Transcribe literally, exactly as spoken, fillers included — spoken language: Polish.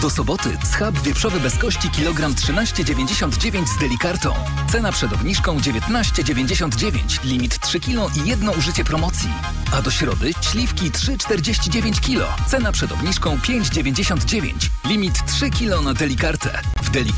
Do soboty schab wieprzowy bez kości kilogram trzynaście dziewięćdziesiąt dziewięć z Delikartą. Cena przed obniżką dziewiętnaście dziewięćdziesiąt dziewięć, limit trzy kilo i jedno użycie promocji. A do środy śliwki trzy czterdzieści dziewięć kilo. Cena przed obniżką pięć dziewięćdziesiąt dziewięć, limit trzy kilo na Delikartę. W Delikartę